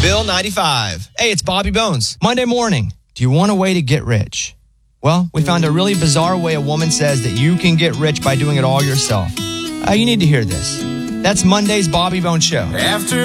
Bill 95. Hey, it's Bobby Bones. Monday morning. Do you want a way to get rich? Well, we found a really bizarre way a woman says that you can get rich by doing it all yourself. You need to hear this. That's Monday's Bobby Bones Show. After